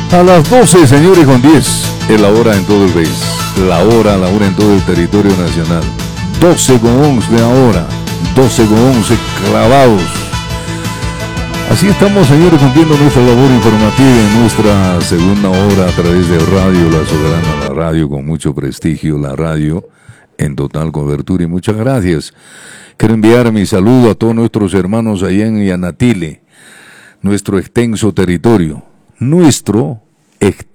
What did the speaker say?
A las 12, señores, con 10, es la hora en todo el país. La hora en todo el territorio nacional. 12:11 de ahora. 12:11 clavados. Así estamos, señores, cumpliendo nuestra labor informativa en nuestra segunda hora a través de Radio La Soberana, la radio con mucho prestigio, la radio en total cobertura. Y muchas gracias. Quiero enviar mi saludo a todos nuestros hermanos allá en Yanatile, nuestro extenso territorio.